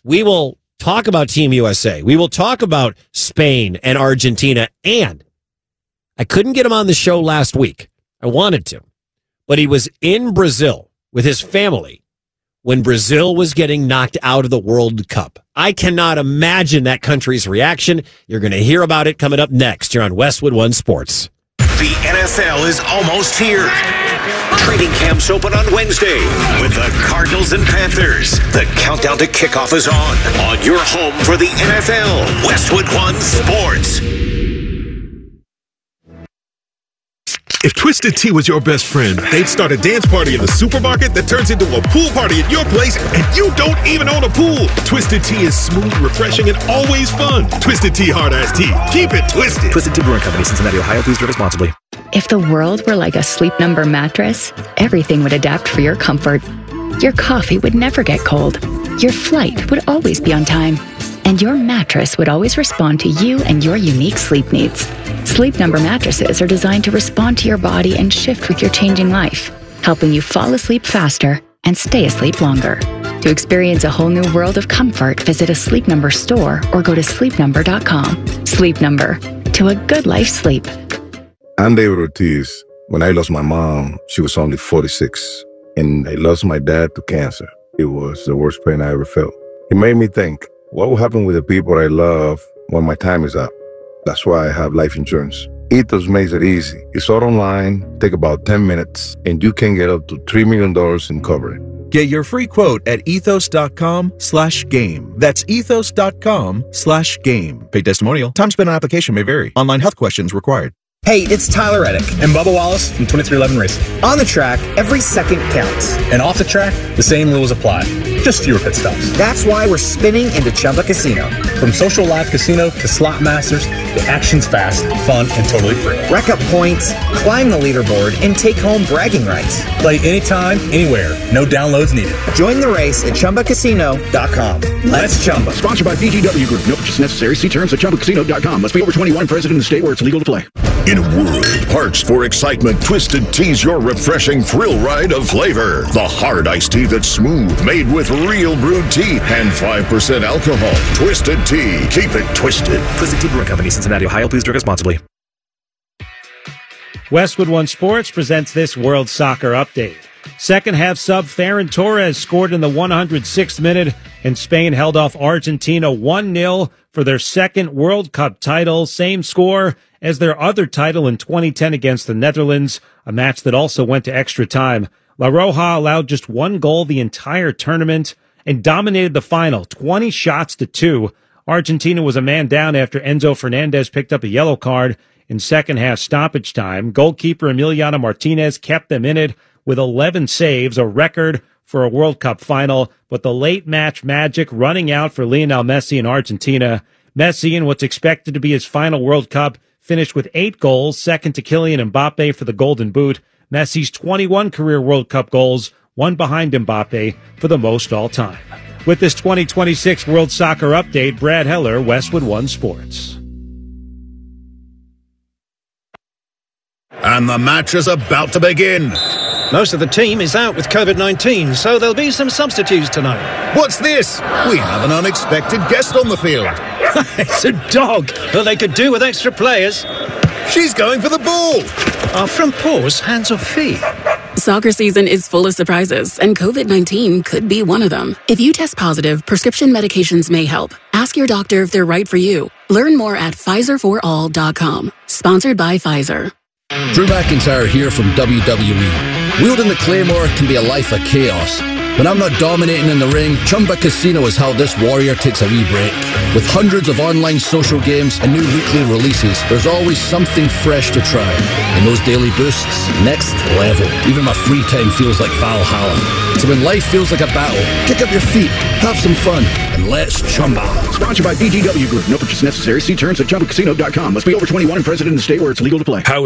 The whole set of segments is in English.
We will talk about Team USA. We will talk about Spain and Argentina. And I couldn't get him on the show last week. I wanted to. But he was in Brazil with his family when Brazil was getting knocked out of the World Cup. I cannot imagine that country's reaction. You're going to hear about it coming up next here on Westwood One Sports. The NFL is almost here. Training camps open on Wednesday with the Cardinals and Panthers. The countdown to kickoff is on your home for the NFL, Westwood One Sports. If Twisted Tea was your best friend, they'd start a dance party in the supermarket that turns into a pool party at your place, and you don't even own a pool. Twisted Tea is smooth, refreshing, and always fun. Twisted Tea Hard Iced Tea. Keep it twisted. Twisted Tea Brewing Company, Cincinnati, Ohio. Please drink responsibly. If the world were like a Sleep Number mattress, everything would adapt for your comfort. Your coffee would never get cold. Your flight would always be on time. And your mattress would always respond to you and your unique sleep needs. Sleep Number mattresses are designed to respond to your body and shift with your changing life, helping you fall asleep faster and stay asleep longer. To experience a whole new world of comfort, visit a Sleep Number store or go to sleepnumber.com. Sleep Number. To a good life's sleep. I'm David Ortiz. When I lost my mom, she was only 46, and I lost my dad to cancer. It was the worst pain I ever felt. It made me think, what will happen with the people I love when my time is up? That's why I have life insurance. Ethos makes it easy. It's all online, take about 10 minutes, and you can get up to $3 million in coverage. Get your free quote at ethos.com/game. That's ethos.com/game. Paid testimonial. Time spent on application may vary. Online health questions required. Hey, it's Tyler Reddick and Bubba Wallace from 2311 Racing. On the track, every second counts. And off the track, the same rules apply. Just fewer pit stops. That's why we're spinning into Chumba Casino. From social live casino to slot masters, the action's fast, fun, and totally free. Rack up points, climb the leaderboard, and take home bragging rights. Play anytime, anywhere. No downloads needed. Join the race at ChumbaCasino.com. Let's Chumba. Sponsored by VGW Group. No purchase necessary. See terms at ChumbaCasino.com. Must be over 21 and present in the state where it's legal to play. In a world parched for excitement, Twisted Tea's your refreshing thrill ride of flavor. The hard iced tea that's smooth, made with real brewed tea and 5% alcohol. Twisted Tea. Keep it twisted. Twisted Tea Brewing Company, Cincinnati, Ohio. Please drink responsibly. Westwood One Sports presents this World Soccer Update. Second half sub Ferran Torres scored in the 106th minute, and Spain held off Argentina 1-0 for their second World Cup title. Same score as their other title in 2010 against the Netherlands, a match that also went to extra time. La Roja allowed just one goal the entire tournament and dominated the final, 20 shots to 2. Argentina was a man down after Enzo Fernandez picked up a yellow card in second half stoppage time. Goalkeeper Emiliano Martinez kept them in it with 11 saves, a record for a World Cup final, but the late match magic running out for Lionel Messi in Argentina. Messi, in what's expected to be his final World Cup, finished with 8 goals, second to Kylian Mbappe for the Golden Boot. Messi's 21 career World Cup goals, one behind Mbappe for the most all-time. With this 2026 World Soccer Update, Brad Heller, Westwood One Sports. And the match is about to begin. Most of the team is out with COVID-19, so there'll be some substitutes tonight. What's this? We have an unexpected guest on the field. It's a dog. Well, they could do with extra players. She's going for the ball. Are front paws hands or feet? Soccer season is full of surprises, and COVID-19 could be one of them. If you test positive, prescription medications may help. Ask your doctor if they're right for you. Learn more at PfizerForAll.com. Sponsored by Pfizer. Drew McIntyre here from WWE. Wielding the Claymore can be a life of chaos. When I'm not dominating in the ring, Chumba Casino is how this warrior takes a wee break. With hundreds of online social games and new weekly releases, there's always something fresh to try. And those daily boosts, next level. Even my free time feels like Valhalla. So when life feels like a battle, kick up your feet, have some fun, and let's Chumba. Sponsored by VGW Group. No purchase necessary. See terms at ChumbaCasino.com. Must be over 21 and present in the state where it's legal to play. How serious?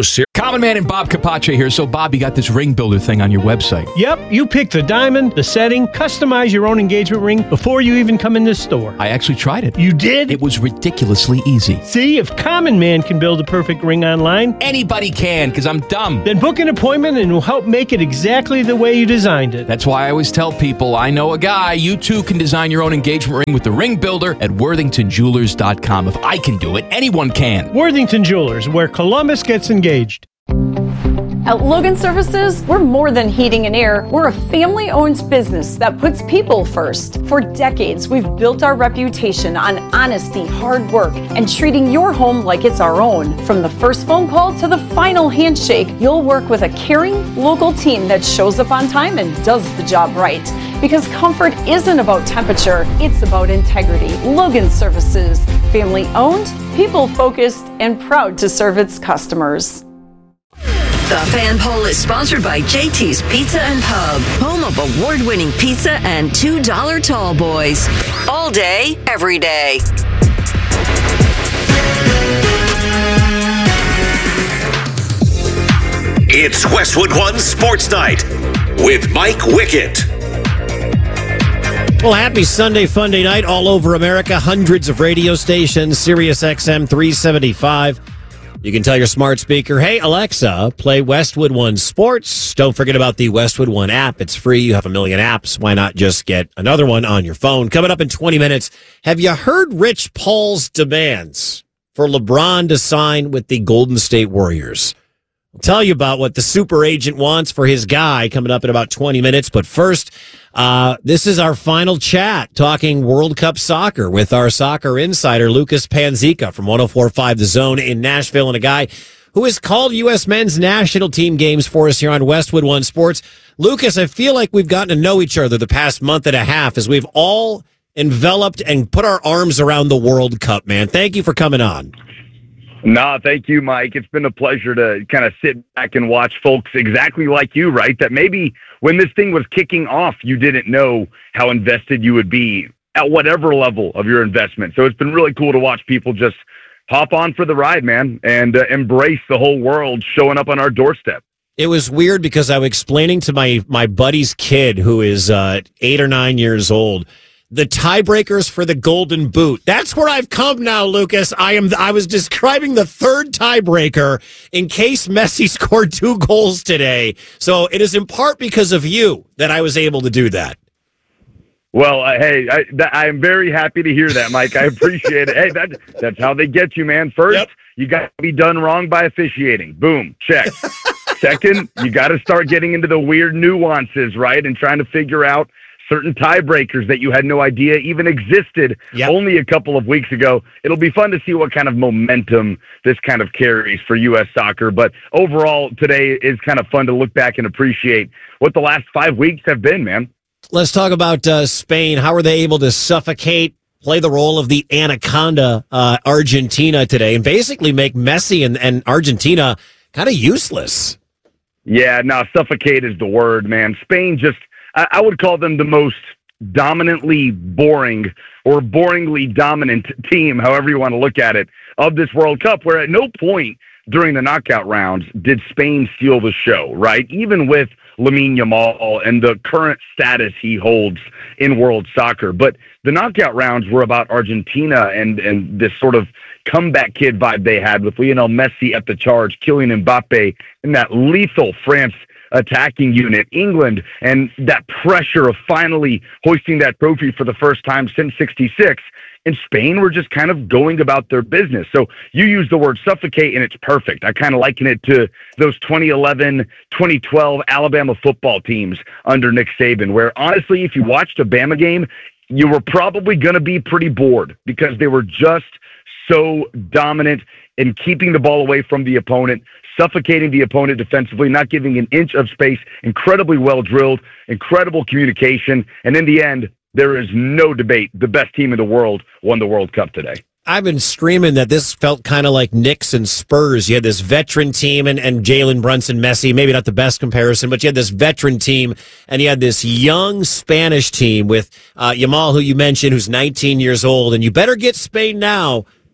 Common Man and Bob Capace here. So, Bob, you got this ring builder thing on your website. Yep, you pick the diamond, the setting, customize your own engagement ring before you even come in this store. I actually tried it. You did? It was ridiculously easy. See, if Common Man can build a perfect ring online, anybody can, because I'm dumb. Then book an appointment and we'll help make it exactly the way you designed it. That's why I always tell people, I know a guy. You too can design your own engagement ring with the ring builder at WorthingtonJewelers.com. If I can do it, anyone can. Worthington Jewelers, where Columbus gets engaged. At Logan Services, we're more than heating and air. We're a family-owned business that puts people first. For decades, we've built our reputation on honesty, hard work, and treating your home like it's our own. From the first phone call to the final handshake, you'll work with a caring, local team that shows up on time and does the job right. Because comfort isn't about temperature, it's about integrity. Logan Services, family-owned, people-focused, and proud to serve its customers. The Fan Poll is sponsored by JT's Pizza and Pub, home of award-winning pizza and $2 tall boys. All day, every day. It's Westwood One Sports Night with Mike Wickett. Well, happy Sunday, Funday night all over America. Hundreds of radio stations, Sirius XM 375. You can tell your smart speaker, hey, Alexa, play Westwood One Sports. Don't forget about the Westwood One app. It's free. You have a million apps. Why not just get another one on your phone? Coming up in 20 minutes, have you heard Rich Paul's demands for LeBron to sign with the Golden State Warriors? I'll tell you about what the super agent wants for his guy coming up in about 20 minutes. But first, this is our final chat talking World Cup soccer with our soccer insider, Lucas Panzica from 104.5 The Zone in Nashville, and a guy who has called U.S. men's national team games for us here on Westwood One Sports. Lucas, I feel like we've gotten to know each other the past month and a half as we've all enveloped and put our arms around the World Cup, man. Thank you for coming on. No, thank you, Mike. It's been a pleasure to kind of sit back and watch folks exactly like you, right? That maybe when this thing was kicking off, you didn't know how invested you would be at whatever level of your investment. So it's been really cool to watch people just hop on for the ride, man, and embrace the whole world showing up on our doorstep. It was weird because I was explaining to my buddy's kid who is 8 or 9 years old the tiebreakers for the Golden Boot. That's where I've come now, Lucas. I was describing the third tiebreaker in case Messi scored 2 goals today. So it is in part because of you that I was able to do that. Well, hey, I am very happy to hear that, Mike. I appreciate it. Hey, that's how they get you, man. First, You got to be done wrong by officiating. Boom, check. Second, you got to start getting into the weird nuances, right, and trying to figure out certain tiebreakers that you had no idea even existed only a couple of weeks ago. It'll be fun to see what kind of momentum this kind of carries for U.S. soccer. But overall, today is kind of fun to look back and appreciate what the last 5 weeks have been, man. Let's talk about Spain. How were they able to suffocate, play the role of the anaconda Argentina today, and basically make Messi and Argentina kind of useless? Yeah, no, suffocate is the word, man. Spain just, I would call them the most dominantly boring or boringly dominant team, however you want to look at it, of this World Cup, where at no point during the knockout rounds did Spain steal the show, right? Even with Lamine Yamal and the current status he holds in world soccer. But the knockout rounds were about Argentina and this sort of comeback kid vibe they had with Lionel Messi at the charge, Kylian Mbappe, and that lethal France attacking unit, England, and that pressure of finally hoisting that trophy for the first time since '66. And Spain were just kind of going about their business. So you use the word suffocate, and it's perfect. I kind of liken it to those 2011, 2012 Alabama football teams under Nick Saban, where honestly, if you watched a Bama game, you were probably going to be pretty bored because they were just so dominant in keeping the ball away from the opponent, suffocating the opponent defensively, not giving an inch of space, incredibly well drilled, incredible communication. And in the end, there is no debate. The best team in the world won the World Cup today. I've been screaming that this felt kind of like Knicks and Spurs. You had this veteran team and Jalen Brunson, Messi, maybe not the best comparison, but you had this veteran team and you had this young Spanish team with Yamal, who you mentioned, who's 19 years old. And you better get Spain now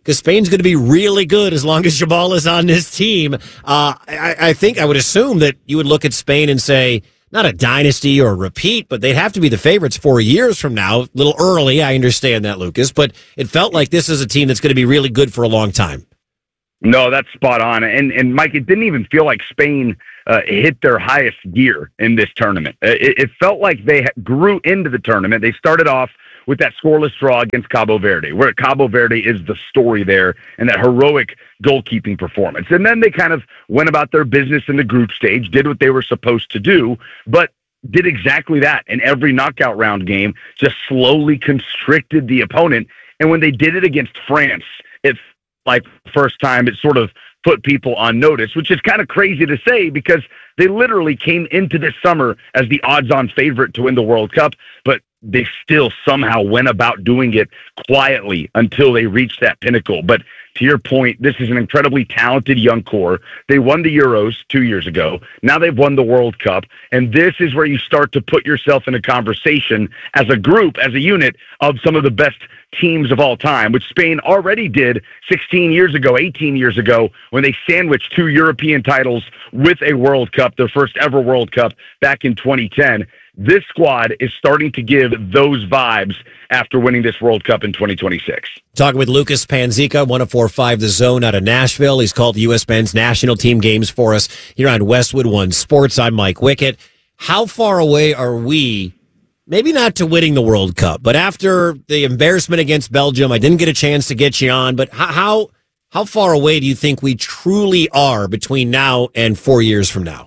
because Spain's going to be really good as long as Jamal is on this team. I think I would assume that you would look at Spain and say, not a dynasty or a repeat, but they'd have to be the favorites 4 years from now. A little early, I understand that, Lucas, but it felt like this is a team that's going to be really good for a long time. No, that's spot on. And Mike, it didn't even feel like Spain hit their highest gear in this tournament. It felt like they grew into the tournament. They started off with that scoreless draw against Cabo Verde, where Cabo Verde is the story there and that heroic goalkeeping performance. And then they kind of went about their business in the group stage, did what they were supposed to do, but did exactly that in every knockout round game, just slowly constricted the opponent. And when they did it against France, it's like first time it sort of put people on notice, which is kind of crazy to say because they literally came into this summer as the odds-on favorite to win the World Cup, but they still somehow went about doing it quietly until they reached that pinnacle. But to your point, this is an incredibly talented young core. They won the Euros 2 years ago. Now they've won the World Cup. And this is where you start to put yourself in a conversation as a group, as a unit of some of the best teams of all time, which Spain already did 16 years ago, 18 years ago, when they sandwiched 2 European titles with a World Cup, their first ever World Cup back in 2010. This squad is starting to give those vibes after winning this World Cup in 2026. Talking with Lucas Panzica, 104.5 The Zone out of Nashville. He's called U.S. men's national team games for us here on Westwood One Sports. I'm Mike Wickett. How far away are we, maybe not to winning the World Cup, but after the embarrassment against Belgium, I didn't get a chance to get you on, but how far away do you think we truly are between now and 4 years from now?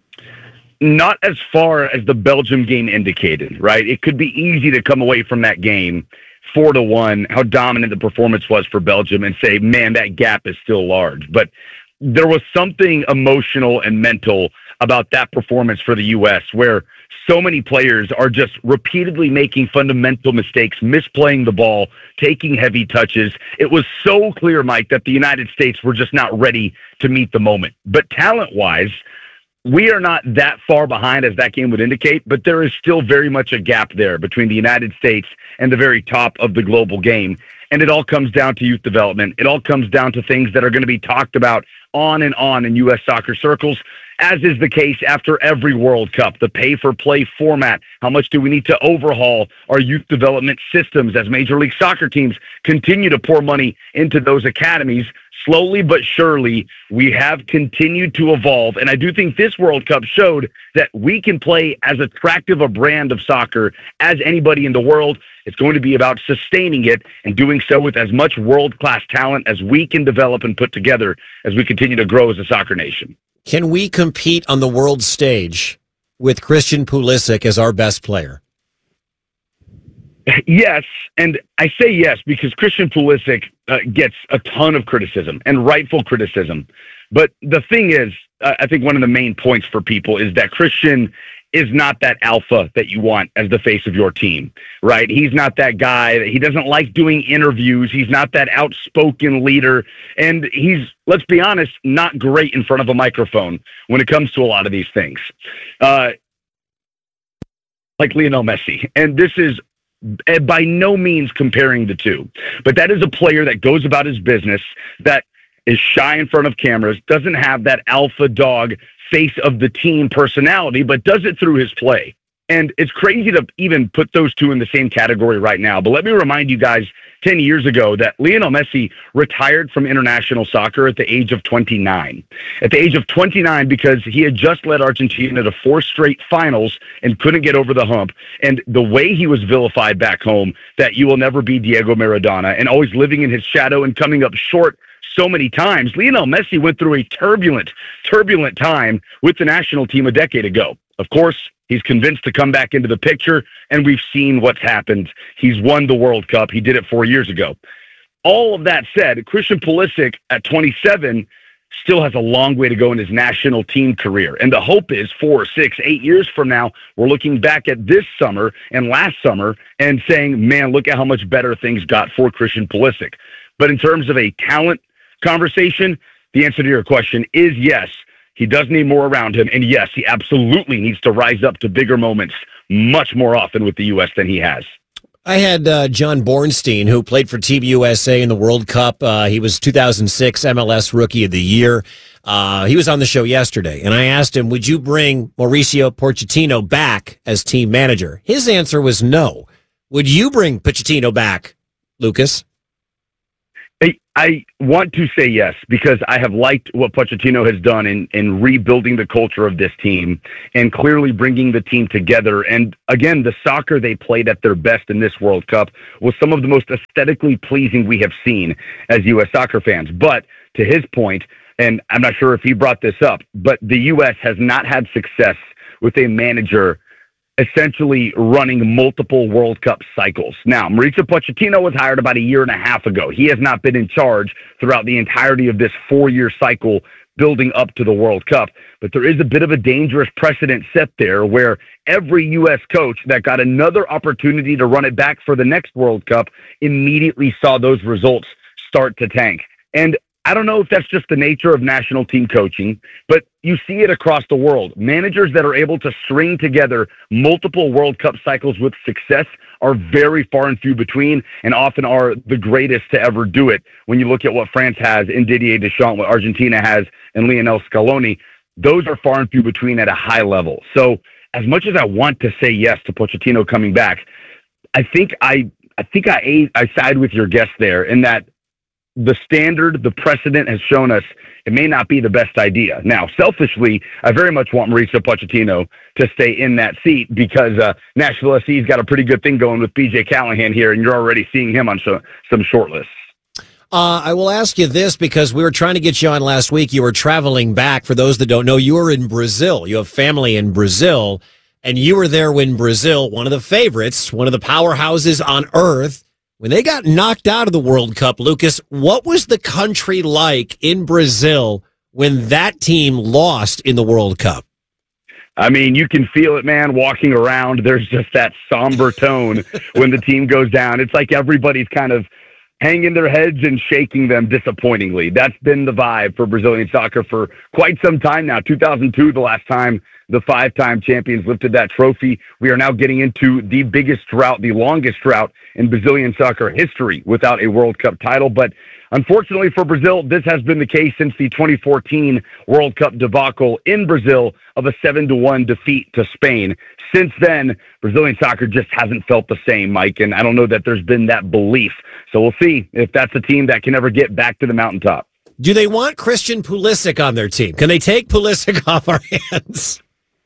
Not as far as the Belgium game indicated, right? It could be easy to come away from that game 4-1, how dominant the performance was for Belgium, and say, man, that gap is still large. But there was something emotional and mental about that performance for the U.S. where so many players are just repeatedly making fundamental mistakes, misplaying the ball, taking heavy touches. It was so clear, Mike, that the United States were just not ready to meet the moment. But talent-wise, we are not that far behind as that game would indicate, but there is still very much a gap there between the United States and the very top of the global game. And it all comes down to youth development. It all comes down to things that are going to be talked about on and on in U.S. soccer circles, as is the case after every World Cup. The pay-for-play format. How much do we need to overhaul our youth development systems as Major League Soccer teams continue to pour money into those academies? Slowly but surely, we have continued to evolve. And I do think this World Cup showed that we can play as attractive a brand of soccer as anybody in the world. It's going to be about sustaining it and doing so with as much world-class talent as we can develop and put together as we continue to grow as a soccer nation. Can we compete on the world stage with Christian Pulisic as our best player? Yes, and I say yes because Christian Pulisic gets a ton of criticism, and rightful criticism. But the thing is, I think one of the main points for people is that Christian is not that alpha that you want as the face of your team, right? He's not that guy. He doesn't like doing interviews. He's not that outspoken leader. And he's, let's be honest, not great in front of a microphone when it comes to a lot of these things. Like Lionel Messi. And this is by no means comparing the two, but that is a player that goes about his business, that is shy in front of cameras, doesn't have that alpha dog face of the team personality, but does it through his play. And it's crazy to even put those two in the same category right now. But let me remind you guys, 10 years ago, that Lionel Messi retired from international soccer at the age of 29. At the age of 29, because he had just led Argentina to 4 straight finals and couldn't get over the hump. And the way he was vilified back home, that you will never be Diego Maradona, and always living in his shadow and coming up short so many times, Lionel Messi went through a turbulent time with the national team a decade ago. Of course, he's convinced to come back into the picture, and we've seen what's happened. He's won the World Cup. He did it 4 years ago. All of that said, Christian Pulisic at 27 still has a long way to go in his national team career. And the hope is 4, 6, 8 years from now, we're looking back at this summer and last summer and saying, man, look at how much better things got for Christian Pulisic. But in terms of a talent conversation, the answer to your question is yes. He does need more around him. And yes, he absolutely needs to rise up to bigger moments much more often with the U.S. than he has. I had John Bornstein, who played for Team USA in the World Cup. He was 2006 MLS Rookie of the Year. He was on the show yesterday, and I asked him, would you bring Mauricio Pochettino back as team manager? His answer was no. Would you bring Pochettino back, Lucas? I want to say yes, because I have liked what Pochettino has done in rebuilding the culture of this team and clearly bringing the team together. And again, the soccer they played at their best in this World Cup was some of the most aesthetically pleasing we have seen as U.S. soccer fans. But to his point, and I'm not sure if he brought this up, but the U.S. has not had success with a manager essentially running multiple World Cup cycles. Now, Mauricio Pochettino was hired about a year and a half ago. He has not been in charge throughout the entirety of this 4-year cycle building up to the World Cup. But there is a bit of a dangerous precedent set there where every U.S. coach that got another opportunity to run it back for the next World Cup immediately saw those results start to tank. And I don't know if that's just the nature of national team coaching, but you see it across the world. Managers that are able to string together multiple World Cup cycles with success are very far and few between, and often are the greatest to ever do it. When you look at what France has in Didier Deschamps, what Argentina has in Lionel Scaloni, those are far and few between at a high level. So as much as I want to say yes to Pochettino coming back, I think I side with your guest there in that the standard, the precedent has shown us it may not be the best idea. Now, selfishly, I very much want Mauricio Pochettino to stay in that seat because Nashville SC's got a pretty good thing going with BJ Callahan here, and you're already seeing him on some short lists. I will ask you this because we were trying to get you on last week. You were traveling back. For those that don't know, you were in Brazil. You have family in Brazil, and you were there when Brazil, one of the favorites, one of the powerhouses on earth, when they got knocked out of the World Cup. Lucas, what was the country like in Brazil when that team lost in the World Cup? I mean, you can feel it, man, walking around. There's just that somber tone when the team goes down. It's like everybody's kind of hanging their heads and shaking them disappointingly. That's been the vibe for Brazilian soccer for quite some time now. 2002, the last time the 5-time champions lifted that trophy. We are now getting into the biggest drought, the longest drought in Brazilian soccer history without a World Cup title. But unfortunately for Brazil, this has been the case since the 2014 World Cup debacle in Brazil of a 7-1 defeat to Spain. Since then, Brazilian soccer just hasn't felt the same, Mike, and I don't know that there's been that belief. So we'll see if that's a team that can ever get back to the mountaintop. Do they want Christian Pulisic on their team? Can they take Pulisic off our hands?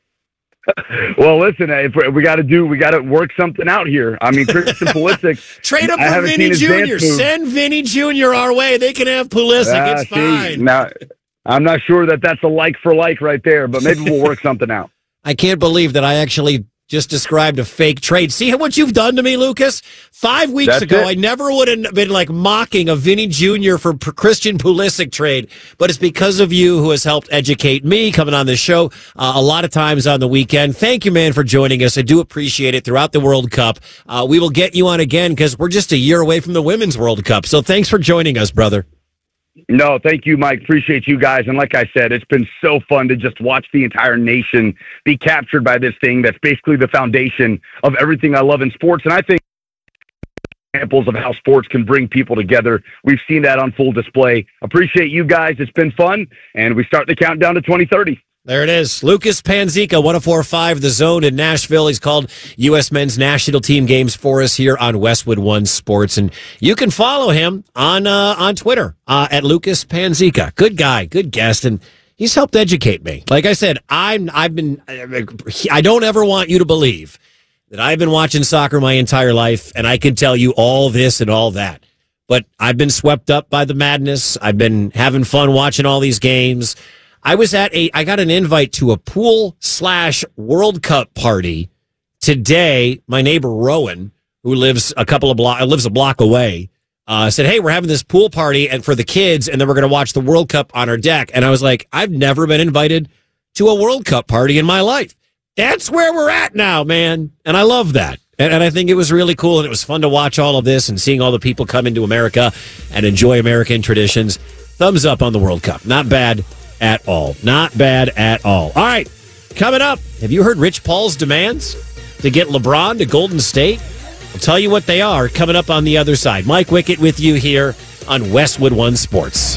Well, listen, if we got to work something out here. I mean, Christian Pulisic. Trade him for Vinny Jr. Send Vinny Jr. our way. They can have Pulisic. It's fine. Now, I'm not sure that that's a like for like right there, but maybe we'll work something out. I can't believe that I actually just described a fake trade. See what you've done to me, Lucas? 5 weeks ago, I never would have been like mocking a Vinny Jr. for Christian Pulisic trade, but it's because of you who has helped educate me coming on this show a lot of times on the weekend. Thank you, man, for joining us. I do appreciate it throughout the World Cup. We will get you on again because we're just a year away from the Women's World Cup. So thanks for joining us, brother. No, thank you, Mike. Appreciate you guys. And like I said, it's been so fun to just watch the entire nation be captured by this thing that's basically the foundation of everything I love in sports. And I think examples of how sports can bring people together. We've seen that on full display. Appreciate you guys. It's been fun. And we start the countdown to 2030. There it is. Lucas Panzica, 104.5 The Zone in Nashville. He's called U.S. men's national team games for us here on Westwood One Sports. And you can follow him on Twitter at Lucas Panzica. Good guy, good guest. And he's helped educate me. Like I said, I don't ever want you to believe that I've been watching soccer my entire life and I can tell you all this and all that. But I've been swept up by the madness. I've been having fun watching all these games. I got an invite to a pool/World Cup party today. My neighbor Rowan, who lives a block away, said, "Hey, we're having this pool party and for the kids, and then we're going to watch the World Cup on our deck." And I was like, "I've never been invited to a World Cup party in my life." That's where we're at now, man, and I love that. And I think it was really cool, and it was fun to watch all of this and seeing all the people come into America and enjoy American traditions. Thumbs up on the World Cup. Not bad at all. Not bad at all. All right, coming up, have you heard Rich Paul's demands to get LeBron to Golden State? I'll tell you what they are coming up on the other side. Mike Wickett with you here on Westwood One Sports.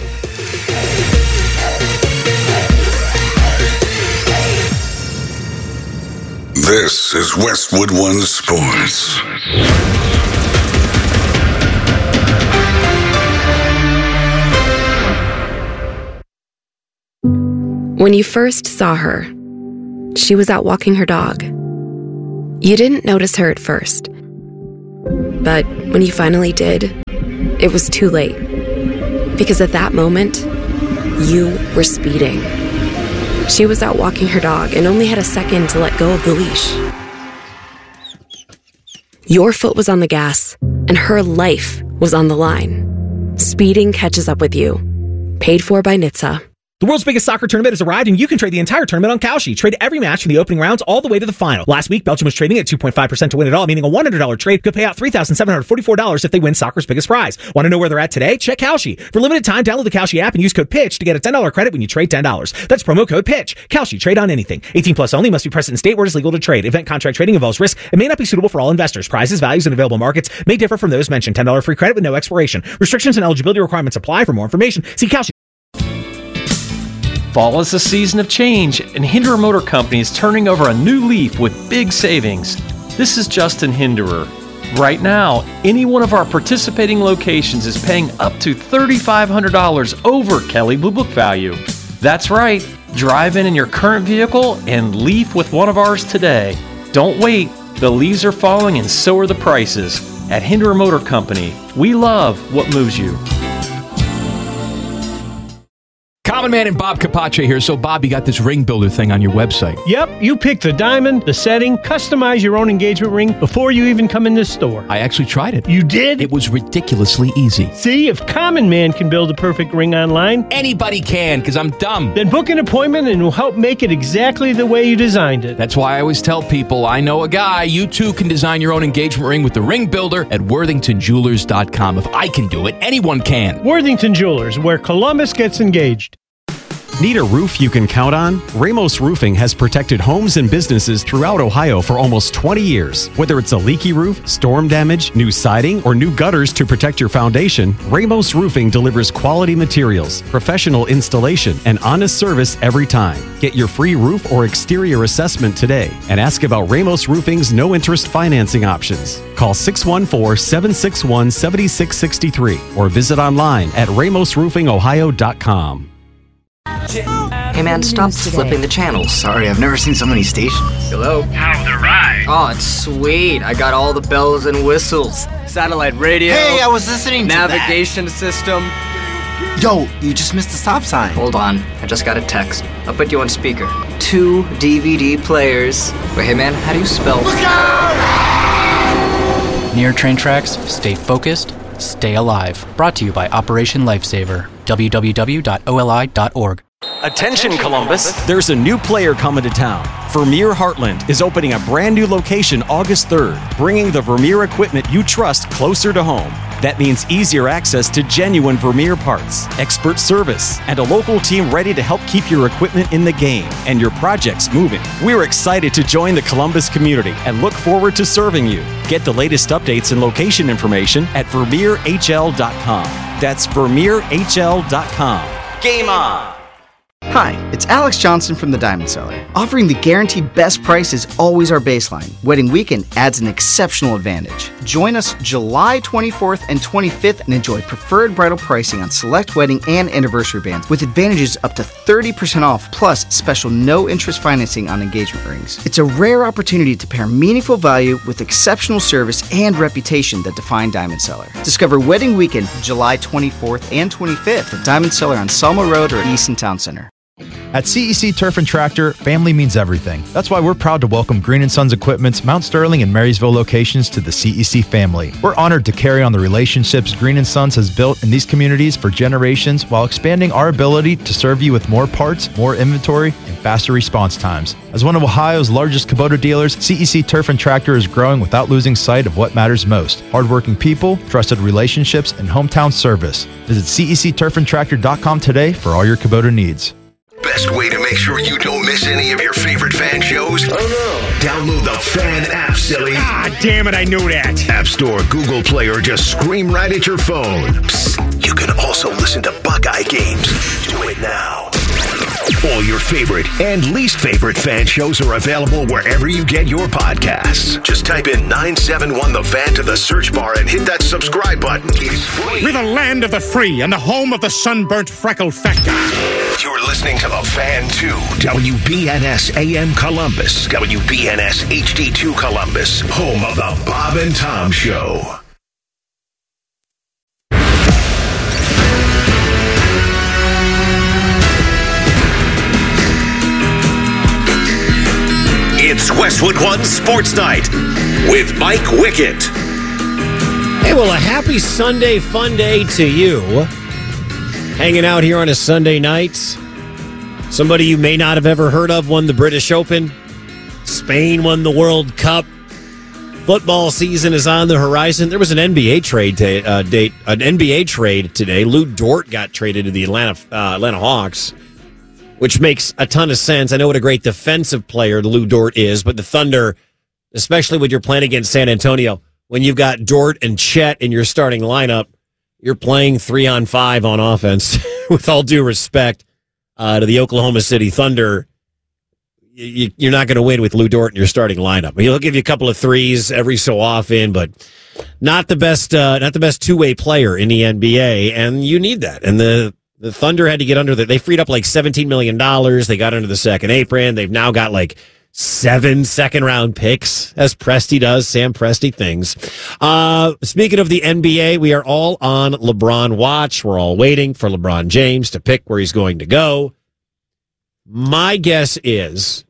This is Westwood One Sports. When you first saw her, she was out walking her dog. You didn't notice her at first. But when you finally did, it was too late. Because at that moment, you were speeding. She was out walking her dog and only had a second to let go of the leash. Your foot was on the gas, and her life was on the line. Speeding catches up with you. Paid for by NHTSA. The world's biggest soccer tournament has arrived, and you can trade the entire tournament on Kalshi. Trade every match from the opening rounds all the way to the final. Last week, Belgium was trading at 2.5% to win it all, meaning a $100 trade could pay out $3,744 if they win soccer's biggest prize. Want to know where they're at today? Check Kalshi. For limited time, download the Kalshi app and use code PITCH to get a $10 credit when you trade $10. That's promo code PITCH. Kalshi. Trade on anything. 18 plus only. Must be present in state where it is legal to trade. Event contract trading involves risk and may not be suitable for all investors. Prizes, values, and available markets may differ from those mentioned. $10 free credit with no expiration. Restrictions and eligibility requirements apply. For more information, see Kalshi. Fall is a season of change, and Hinderer Motor Company is turning over a new leaf with big savings. This is Justin Hinderer. Right now, any one of our participating locations is paying up to $3,500 over Kelley Blue Book value. That's right, drive in your current vehicle and leaf with one of ours today. Don't wait, the leaves are falling and so are the prices. At Hinderer Motor Company, we love what moves you. Common Man and Bob Capace here. So, Bob, you got this ring builder thing on your website. Yep, you pick the diamond, the setting, customize your own engagement ring before you even come in this store. I actually tried it. You did? It was ridiculously easy. See, if Common Man can build a perfect ring online, anybody can, because I'm dumb. Then book an appointment and we'll help make it exactly the way you designed it. That's why I always tell people, I know a guy. You too can design your own engagement ring with the ring builder at WorthingtonJewelers.com. If I can do it, anyone can. Worthington Jewelers, where Columbus gets engaged. Need a roof you can count on? Ramos Roofing has protected homes and businesses throughout Ohio for almost 20 years. Whether it's a leaky roof, storm damage, new siding, or new gutters to protect your foundation, Ramos Roofing delivers quality materials, professional installation, and honest service every time. Get your free roof or exterior assessment today and ask about Ramos Roofing's no-interest financing options. Call 614-761-7663 or visit online at ramosroofingohio.com. Hey man, stop flipping the channels. Sorry, I've never seen so many stations. Hello? How's the ride? Oh, it's sweet. I got all the bells and whistles. Satellite radio. Hey, I was listening to navigation system. Yo, you just missed the stop sign. Hold on, I just got a text. I'll put you on speaker. 2 DVD players. Wait, hey man, how do you spell? Look out! Near train tracks, stay focused, stay alive. Brought to you by Operation Lifesaver. www.oli.org. Attention, Columbus! There's a new player coming to town. Vermeer Heartland is opening a brand new location August 3rd, bringing the Vermeer equipment you trust closer to home. That means easier access to genuine Vermeer parts, expert service, and a local team ready to help keep your equipment in the game and your projects moving. We're excited to join the Columbus community and look forward to serving you. Get the latest updates and location information at VermeerHL.com. That's VermeerHL.com. Game on! Hi, it's Alex Johnson from the Diamond Cellar. Offering the guaranteed best price is always our baseline. Wedding weekend adds an exceptional advantage. Join us July 24th and 25th and enjoy preferred bridal pricing on select wedding and anniversary bands with advantages up to 30% off plus special no-interest financing on engagement rings. It's a rare opportunity to pair meaningful value with exceptional service and reputation that define Diamond Cellar. Discover Wedding Weekend July 24th and 25th at Diamond Cellar on Selma Road or Easton Town Center. At CEC Turf and Tractor, family means everything. That's why we're proud to welcome Green & Sons Equipment's Mount Sterling and Marysville locations to the CEC family. We're honored to carry on the relationships Green & Sons has built in these communities for generations while expanding our ability to serve you with more parts, more inventory, and faster response times. As one of Ohio's largest Kubota dealers, CEC Turf and Tractor is growing without losing sight of what matters most: hardworking people, trusted relationships, and hometown service. Visit CECTurfandTractor.com today for all your Kubota needs. best way to make sure you don't miss any of your favorite fan shows? Oh no. Download the Fan app, silly. Ah, damn it, I knew that. App Store, Google Play, or just scream right at your phone. Psst, you can also listen to Buckeye games. Do it now. All your favorite and least favorite fan shows are available wherever you get your podcasts. Just type in 971 The Fan to the search bar and hit that subscribe button. It's free. We're the land of the free and the home of the sunburnt freckled fat guy. You're listening to The Fan 2, WBNS AM Columbus, WBNS HD2 Columbus, home of the Bob and Tom Show. It's Westwood One Sports Night with Mike Wickett. Hey, well, a happy Sunday fun day to you. Hanging out here on a Sunday night. Somebody you may not have ever heard of won the British Open. Spain won the World Cup. Football season is on the horizon. There was an NBA trade today. Lou Dort got traded to the Atlanta Hawks, which makes a ton of sense. I know what a great defensive player Lou Dort is, but the Thunder, especially when you're playing against San Antonio, when you've got Dort and Chet in your starting lineup, you're playing 3-on-5 on offense. With all due respect to the Oklahoma City Thunder, you're not going to win with Lou Dort in your starting lineup. He'll give you a couple of threes every so often, but not the best two-way player in the NBA, and you need that. And the Thunder had to get under they freed up like $17 million. They got under the second apron. They've now got like 7 second-round picks, as Presti does, Sam Presti things. Speaking of the NBA, we are all on LeBron watch. We're all waiting for LeBron James to pick where he's going to go. My guess is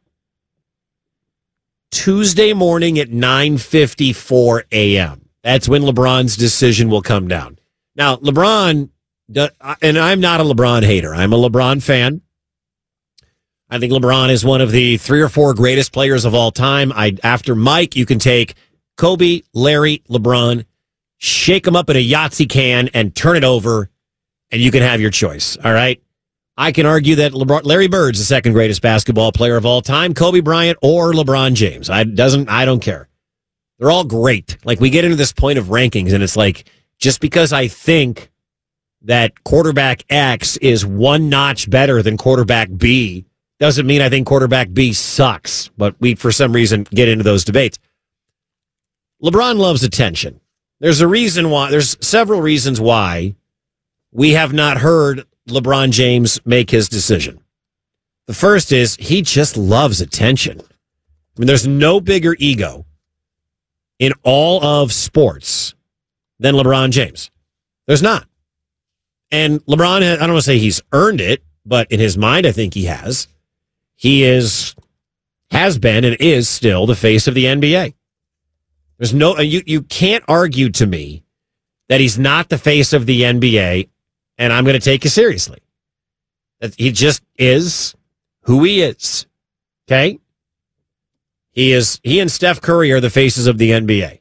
Tuesday morning at 9:54 a.m. That's when LeBron's decision will come down. Now, LeBron... And I'm not a LeBron hater. I'm a LeBron fan. I think LeBron is one of the 3 or 4 greatest players of all time. After Mike, you can take Kobe, Larry, LeBron, shake them up in a Yahtzee can and turn it over, and you can have your choice. All right? I can argue that Larry Bird's the second greatest basketball player of all time, Kobe Bryant or LeBron James. I don't care. They're all great. Like, we get into this point of rankings, and it's like, just because I think that quarterback X is one notch better than quarterback B doesn't mean I think quarterback B sucks, but we, for some reason, get into those debates. LeBron loves attention. There's several reasons why we have not heard LeBron James make his decision. The first is he just loves attention. I mean, there's no bigger ego in all of sports than LeBron James. There's not. And LeBron, I don't want to say he's earned it, but in his mind, I think he has. He has been and is still the face of the NBA. There's you can't argue to me that he's not the face of the NBA, and I'm going to take you seriously. That he just is who he is. Okay? He and Steph Curry are the faces of the NBA.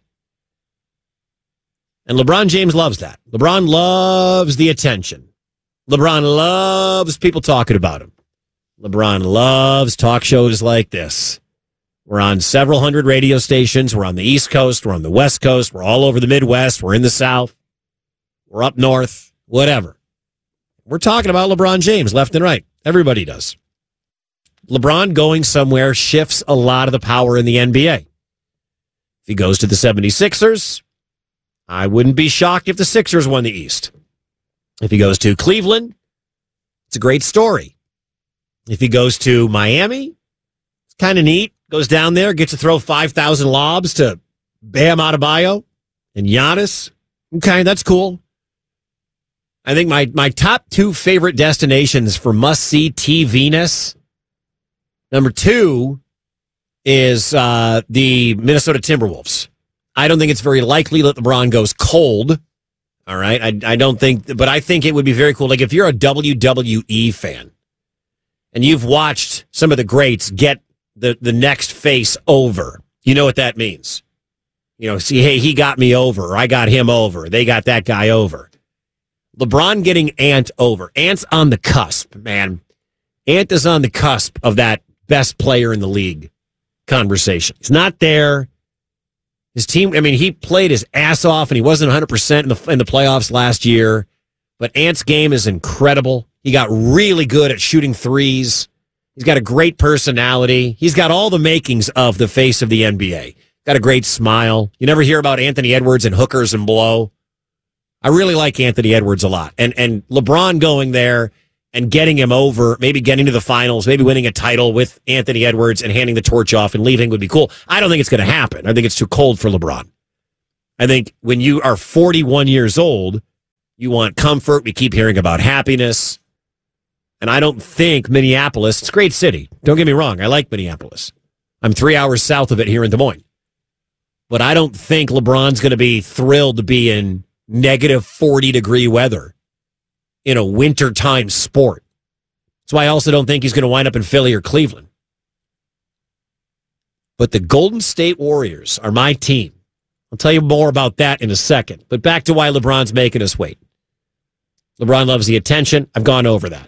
And LeBron James loves that. LeBron loves the attention. LeBron loves people talking about him. LeBron loves talk shows like this. We're on several hundred radio stations. We're on the East Coast. We're on the West Coast. We're all over the Midwest. We're in the South. We're up north. Whatever. We're talking about LeBron James left and right. Everybody does. LeBron going somewhere shifts a lot of the power in the NBA. If he goes to the 76ers... I wouldn't be shocked if the Sixers won the East. If he goes to Cleveland, it's a great story. If he goes to Miami, it's kind of neat. Goes down there, gets to throw 5,000 lobs to Bam Adebayo and Giannis. Okay, that's cool. I think my top 2 favorite destinations for must-see TV-ness, number 2 is the Minnesota Timberwolves. I don't think it's very likely that LeBron goes cold. All right. I don't think, but I think it would be very cool. Like if you're a WWE fan and you've watched some of the greats get the next face over, you know what that means. You know, see, hey, he got me over, or I got him over. They got that guy over. LeBron getting Ant over. Ant's on the cusp, man. Ant is on the cusp of that best player in the league conversation. He's not there. His team, I mean, he played his ass off, and he wasn't 100% in the playoffs last year. But Ant's game is incredible. He got really good at shooting threes. He's got a great personality. He's got all the makings of the face of the NBA. Got a great smile. You never hear about Anthony Edwards and hookers and blow. I really like Anthony Edwards a lot. And LeBron going there and getting him over, maybe getting to the finals, maybe winning a title with Anthony Edwards and handing the torch off and leaving would be cool. I don't think it's going to happen. I think it's too cold for LeBron. I think when you are 41 years old, you want comfort. We keep hearing about happiness. And I don't think Minneapolis, it's a great city. Don't get me wrong. I like Minneapolis. I'm 3 hours south of it here in Des Moines. But I don't think LeBron's going to be thrilled to be in negative 40-degree weather in a wintertime sport. That's why I also don't think he's going to wind up in Philly or Cleveland. But the Golden State Warriors are my team. I'll tell you more about that in a second. But back to why LeBron's making us wait. LeBron loves the attention. I've gone over that.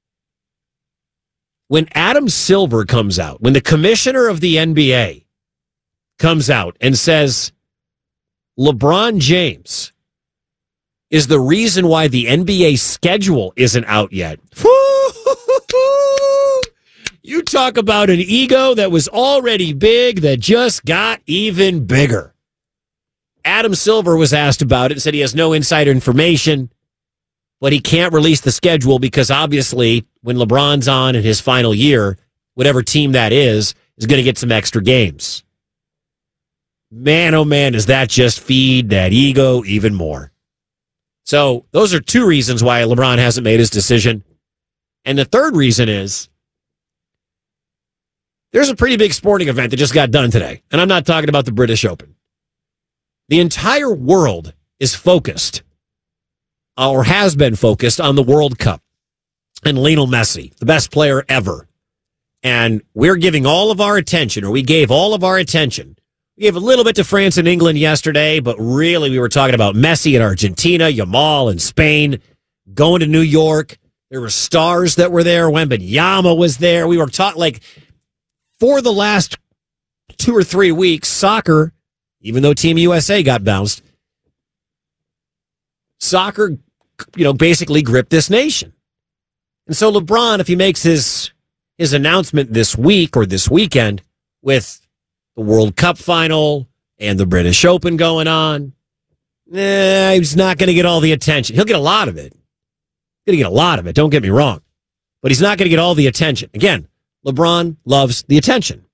When Adam Silver comes out, when the commissioner of the NBA comes out and says LeBron James is the reason why the NBA schedule isn't out yet. You talk about an ego that was already big that just got even bigger. Adam Silver was asked about it and said he has no insider information, but he can't release the schedule because obviously when LeBron's on in his final year, whatever team that is going to get some extra games. Man, oh man, does that just feed that ego even more. So those are two reasons why LeBron hasn't made his decision. And the third reason is there's a pretty big sporting event that just got done today. And I'm not talking about the British Open. The entire world is focused, or has been focused, on the World Cup and Lionel Messi, the best player ever. And we're giving all of our attention, or we gave all of our attention. We gave a little bit to France and England yesterday, but really we were talking about Messi in Argentina, Yamal in Spain, going to New York. There were stars that were there. Wembanyama was there. We were talking, like, for the last 2 or 3 weeks, soccer, even though Team USA got bounced, soccer, basically gripped this nation. And so LeBron, if he makes his announcement this week or this weekend with the World Cup final and the British Open going on, he's not going to get all the attention. He'll get a lot of it. He's going to get a lot of it, don't get me wrong. But he's not going to get all the attention. Again, LeBron loves the attention.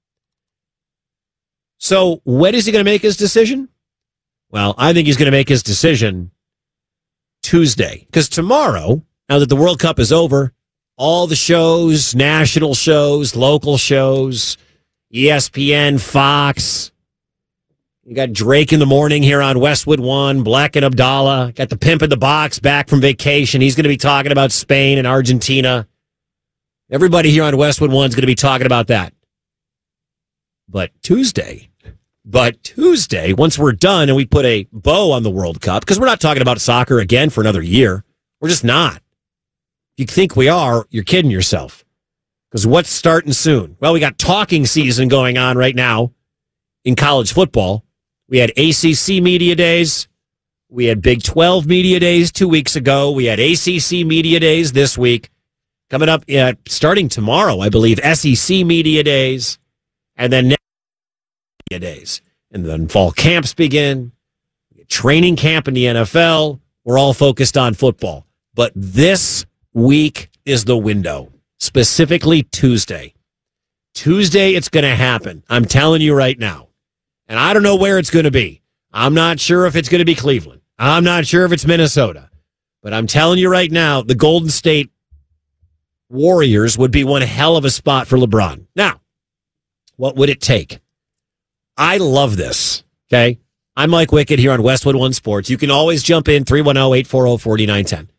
So when is he going to make his decision? Well, I think he's going to make his decision Tuesday. Because tomorrow, now that the World Cup is over, all the shows, national shows, local shows, ESPN, Fox. You got Drake in the morning here on Westwood One, Black and Abdallah. Got the Pimp in the Box back from vacation. He's going to be talking about Spain and Argentina. Everybody here on Westwood One is going to be talking about that. But Tuesday, once we're done and we put a bow on the World Cup, because we're not talking about soccer again for another year. We're just not. If you think we are, you're kidding yourself. Because what's starting soon? Well, we got talking season going on right now in college football. We had ACC Media Days. We had Big 12 Media Days 2 weeks ago. We had ACC Media Days this week. Coming up, starting tomorrow, I believe, SEC Media Days. And then Media Days. And then fall camps begin. Training camp in the NFL. We're all focused on football. But this week is the window. Specifically Tuesday. Tuesday, it's going to happen. I'm telling you right now. And I don't know where it's going to be. I'm not sure if it's going to be Cleveland. I'm not sure if it's Minnesota. But I'm telling you right now, the Golden State Warriors would be one hell of a spot for LeBron. Now, what would it take? I love this, okay? I'm Mike Wickett here on Westwood One Sports. You can always jump in, 310-840-4910.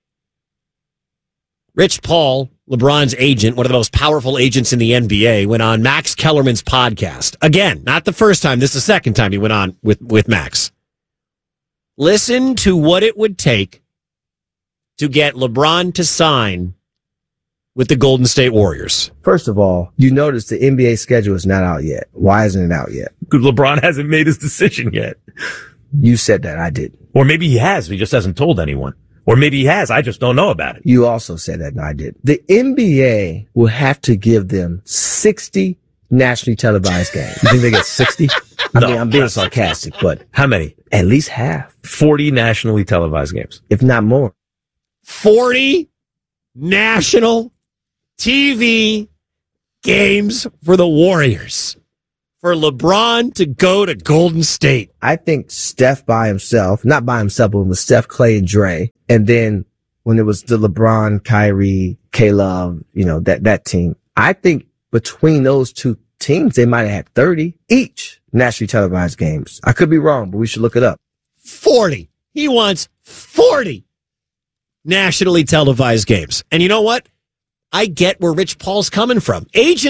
Rich Paul, LeBron's agent, one of the most powerful agents in the NBA, went on Max Kellerman's podcast. Again, not the first time. This is the second time he went on with Max. Listen to what it would take to get LeBron to sign with the Golden State Warriors. First of all, you notice the NBA schedule is not out yet. Why isn't it out yet? Because LeBron hasn't made his decision yet. You said that, I didn't. Or maybe he has, he just hasn't told anyone. Or maybe he has, I just don't know about it. You also said that, and I did. The NBA will have to give them 60 nationally televised games. You think they get 60? No, I'm being sarcastic, but how many? At least half. 40 nationally televised games. If not more. 40 national TV games for the Warriors. For LeBron to go to Golden State. I think Steph by himself, not by himself, but with Steph, Clay, and Dre. And then when it was the LeBron, Kyrie, K-Love, that team, I think between those two teams, they might have had 30 each nationally televised games. I could be wrong, but we should look it up. 40. He wants 40 nationally televised games. And you know what? I get where Rich Paul's coming from.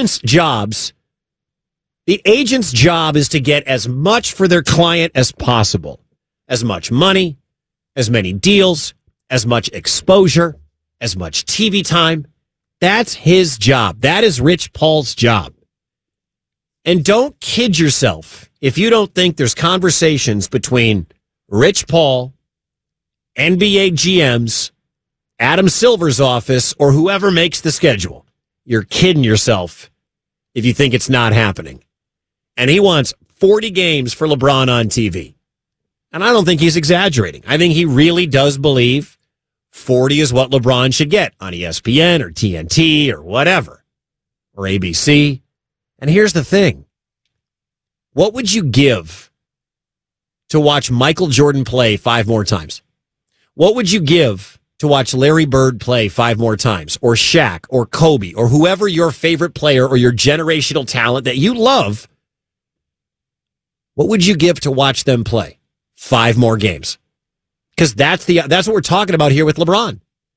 The agent's job is to get as much for their client as possible. As much money, as many deals, as much exposure, as much TV time. That's his job. That is Rich Paul's job. And don't kid yourself if you don't think there's conversations between Rich Paul, NBA GMs, Adam Silver's office, or whoever makes the schedule. You're kidding yourself if you think it's not happening. And he wants 40 games for LeBron on TV. And I don't think he's exaggerating. I think he really does believe 40 is what LeBron should get on ESPN or TNT or whatever, or ABC. And here's the thing. What would you give to watch Michael Jordan play 5 more times? What would you give to watch Larry Bird play 5 more times, or Shaq, or Kobe, or whoever your favorite player or your generational talent that you love? What would you give to watch them play 5 more games? Because that's what we're talking about here with LeBron.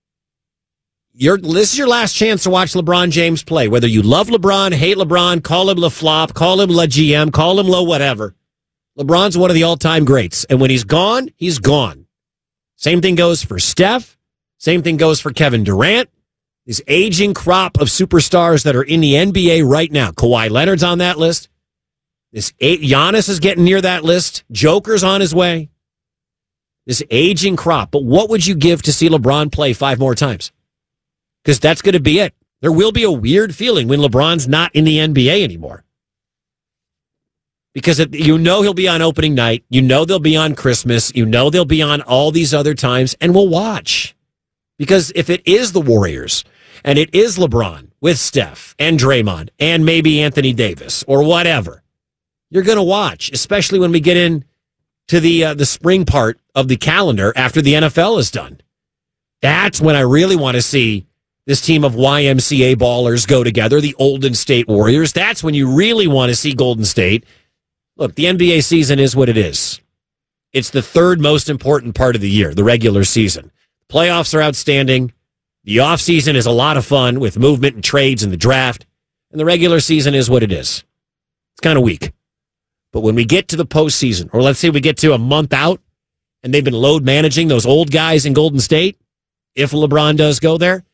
This is your last chance to watch LeBron James play. Whether you love LeBron, hate LeBron, call him LaFlop, call him La GM, call him Lo whatever. LeBron's one of the all-time greats. And when he's gone, he's gone. Same thing goes for Steph. Same thing goes for Kevin Durant. This aging crop of superstars that are in the NBA right now. Kawhi Leonard's on that list. Giannis is getting near that list. Joker's on his way. This aging crop. But what would you give to see LeBron play 5 more times? Because that's going to be it. There will be a weird feeling when LeBron's not in the NBA anymore. Because he'll be on opening night. They'll be on Christmas. They'll be on all these other times. And we'll watch. Because if it is the Warriors and it is LeBron with Steph and Draymond and maybe Anthony Davis or whatever, you're going to watch, especially when we get into the spring part of the calendar after the NFL is done. That's when I really want to see this team of YMCA ballers go together, the Golden State Warriors. That's when you really want to see Golden State. Look, the NBA season is what it is. It's the 3rd most important part of the year, the regular season. Playoffs are outstanding. The offseason is a lot of fun with movement and trades and the draft. And the regular season is what it is. It's kind of weak. But when we get to the postseason, or let's say we get to a month out, and they've been load managing those old guys in Golden State, if LeBron does go there,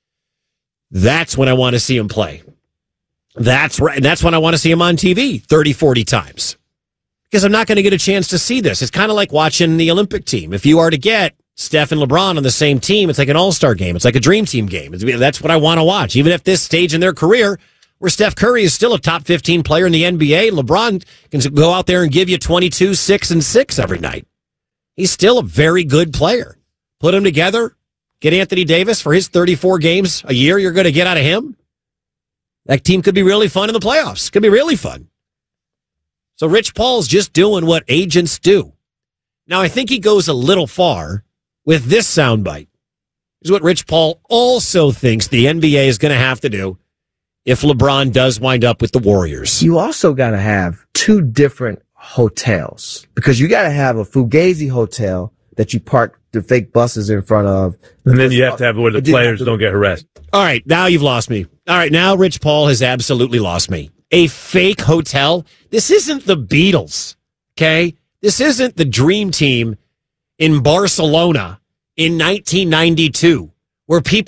that's when I want to see him play. That's right. That's when I want to see him on TV 30, 40 times. Because I'm not going to get a chance to see this. It's kind of like watching the Olympic team. If you are to get Steph and LeBron on the same team, it's like an all-star game. It's like a dream team game. That's what I want to watch. Even at this stage in their career, where Steph Curry is still a top 15 player in the NBA, LeBron can go out there and give you 22, 6, and 6 every night. He's still a very good player. Put them together, get Anthony Davis for his 34 games a year you're going to get out of him. That team could be really fun in the playoffs. Could be really fun. So Rich Paul's just doing what agents do. Now, I think he goes a little far with this soundbite. Here's what Rich Paul also thinks the NBA is going to have to do if LeBron does wind up with the Warriors. You also got to have 2 different hotels, because you got to have a Fugazi hotel that you park the fake buses in front of. And then you have to have where the players don't get harassed. All right, now you've lost me. All right, now Rich Paul has absolutely lost me. A fake hotel? This isn't the Beatles, okay? This isn't the Dream Team in Barcelona in 1992, where people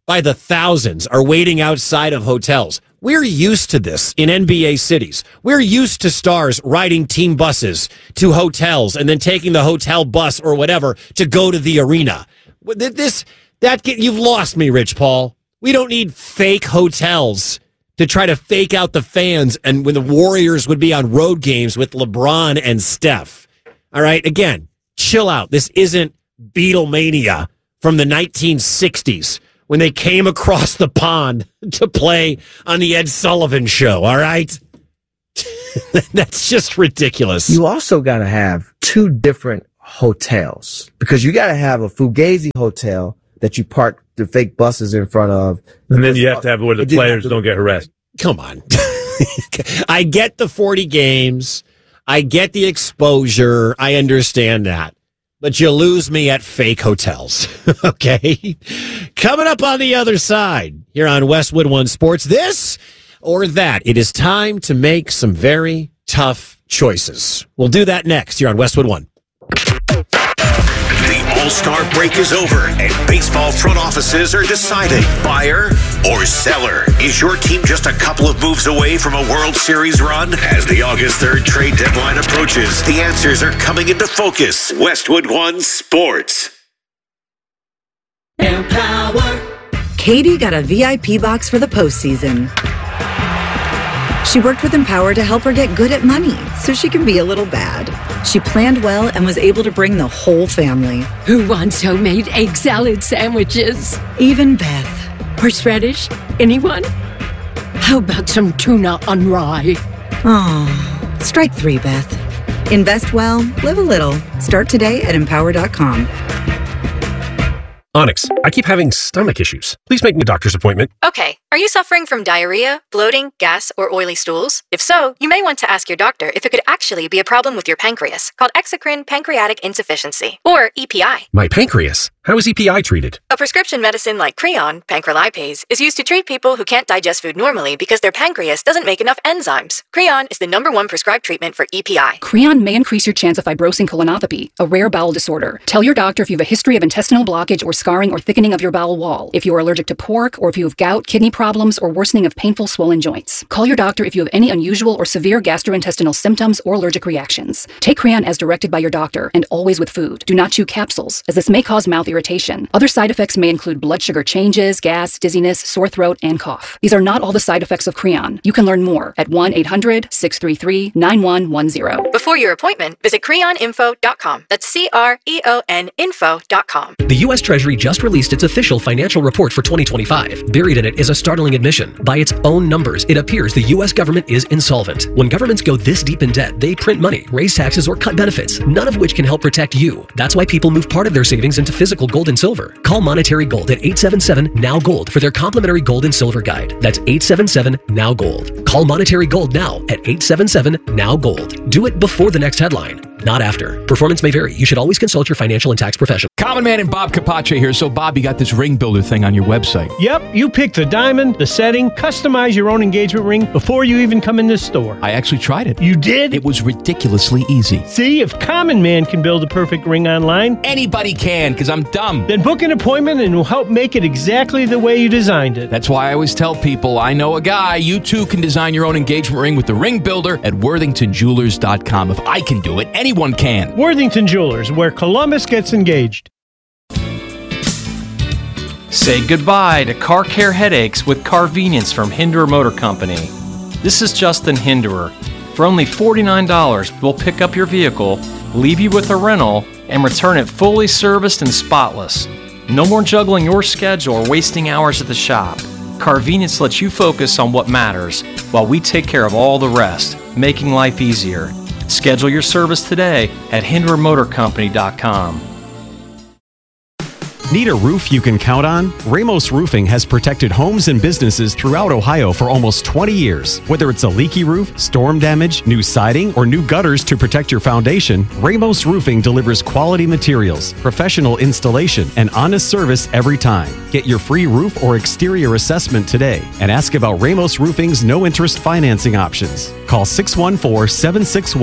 by the thousands are waiting outside of hotels. We're used to this in NBA cities. We're used to stars riding team buses to hotels and then taking the hotel bus or whatever to go to the arena. You've lost me, Rich Paul. We don't need fake hotels to try to fake out the fans and when the Warriors would be on road games with LeBron and Steph. All right, again, chill out. This isn't Beatlemania from the 1960s when they came across the pond to play on the Ed Sullivan Show, all right? That's just ridiculous. You also got to have two different hotels because you got to have a Fugazi hotel that you park the fake buses in front of. And then you have to have where the players don't get harassed. Come on. I get the 40 games. I get the exposure. I understand that. But you lose me at fake hotels. Okay? Coming up on the other side here on Westwood One Sports, this or that. It is time to make some very tough choices. We'll do that next here on Westwood One. The All-Star break is over, and baseball front offices are deciding buyer or seller. Is your team just a couple of moves away from a World Series run? As the August 3rd trade deadline approaches, the answers are coming into focus. Westwood One Sports. Empower. Katie got a VIP box for the postseason. She worked with Empower to help her get good at money so she can be a little bad. She planned well and was able to bring the whole family. Who wants homemade egg salad sandwiches? Even Beth. Horseradish? Anyone? How about some tuna on rye? Oh, strike three, Beth. Invest well, live a little. Start today at Empower.com. Onyx, I keep having stomach issues. Please make me a doctor's appointment. Okay, are you suffering from diarrhea, bloating, gas, or oily stools? If so, you may want to ask your doctor if it could actually be a problem with your pancreas, called exocrine pancreatic insufficiency, or EPI. My pancreas? How is EPI treated? A prescription medicine like Creon, pancrelipase, is used to treat people who can't digest food normally because their pancreas doesn't make enough enzymes. Creon is the #1 prescribed treatment for EPI. Creon may increase your chance of fibrosing colonopathy, a rare bowel disorder. Tell your doctor if you have a history of intestinal blockage or scarring or thickening of your bowel wall, if you are allergic to pork, or if you have gout, kidney problems, or worsening of painful swollen joints. Call your doctor if you have any unusual or severe gastrointestinal symptoms or allergic reactions. Take Creon as directed by your doctor, and always with food. Do not chew capsules, as this may cause mouth irritation. Other side effects may include blood sugar changes, gas, dizziness, sore throat, and cough. These are not all the side effects of Creon. You can learn more at 1-800-633-9110. Before your appointment, visit creoninfo.com. That's CREON info.com. The U.S. Treasury just released its official financial report for 2025. Buried in it is a startling admission. By its own numbers, it appears the U.S. government is insolvent. When governments go this deep in debt, they print money, raise taxes, or cut benefits, none of which can help protect you. That's why people move part of their savings into physical gold and silver. Call Monetary Gold at 877-NOW-GOLD for their complimentary gold and silver guide. That's 877-NOW-GOLD. Call Monetary Gold now at 877-NOW-GOLD. Do it before the next headline, not after. Performance may vary. You should always consult your financial and tax professional. Common Man and Bob Capace here. So, Bob, you got this ring builder thing on your website. Yep, you pick the diamond, the setting, customize your own engagement ring before you even come in this store. I actually tried it. You did? It was ridiculously easy. See, if Common Man can build a perfect ring online, anybody can, because I'm dumb. Then book an appointment and we'll help make it exactly the way you designed it. That's why I always tell people, I know a guy. You too can design your own engagement ring with the ring builder at WorthingtonJewelers.com. If I can do it, anyone can. Worthington Jewelers, where Columbus gets engaged. Say goodbye to car care headaches with Carvenience from Hinderer Motor Company. This is Justin Hinderer. For only $49, we'll pick up your vehicle, leave you with a rental, and return it fully serviced and spotless. No more juggling your schedule or wasting hours at the shop. Carvenience lets you focus on what matters while we take care of all the rest, making life easier. Schedule your service today at HindererMotorCompany.com. Need a roof you can count on? Ramos Roofing has protected homes and businesses throughout Ohio for almost 20 years. Whether it's a leaky roof, storm damage, new siding, or new gutters to protect your foundation, Ramos Roofing delivers quality materials, professional installation, and honest service every time. Get your free roof or exterior assessment today and ask about Ramos Roofing's no-interest financing options. Call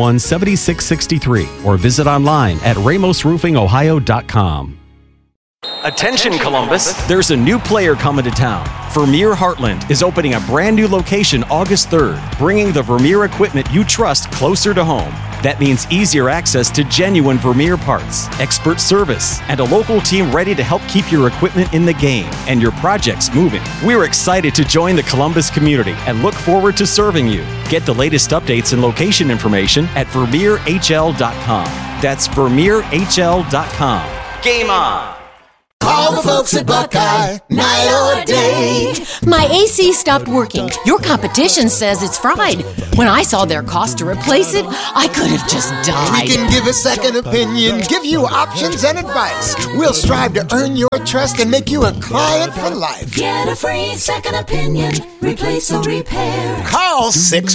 614-761-7663 or visit online at ramosroofingohio.com. Attention, Columbus. There's a new player coming to town. Vermeer Heartland is opening a brand new location August 3rd, bringing the Vermeer equipment you trust closer to home. That means easier access to genuine Vermeer parts, expert service, and a local team ready to help keep your equipment in the game and your projects moving. We're excited to join the Columbus community and look forward to serving you. Get the latest updates and location information at VermeerHL.com. That's VermeerHL.com. Game on! Call the folks at Buckeye, night or day. My AC stopped working. Your competition says it's fried. When I saw their cost to replace it, I could have just died. We can give a second opinion, give you options and advice. We'll strive to earn your trust and make you a client for life. Get a free second opinion, replace or repair. Call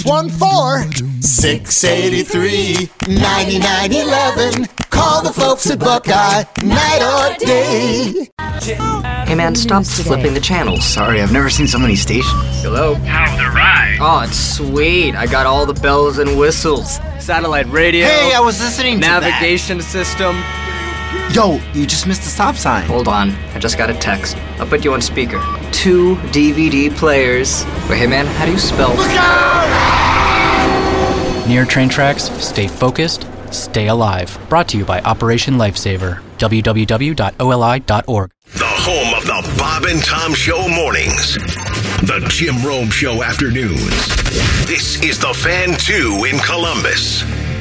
614-683-9911. Call the folks at Buckeye, night or day. Hey man, stop flipping the channels. Sorry, I've never seen so many stations. Hello? How's the ride? Oh, it's sweet. I got all the bells and whistles. Satellite radio. Hey, I was listening to navigation system. Yo, you just missed the stop sign. Hold on, I just got a text. I'll put you on speaker. 2 DVD players. Wait, hey man, how do you spell? Look out! Near train tracks, stay focused, stay alive. Brought to you by Operation Lifesaver. www.oli.org. The home of the Bob and Tom Show mornings. The Jim Rome Show afternoons. This is the Fan 2 in Columbus.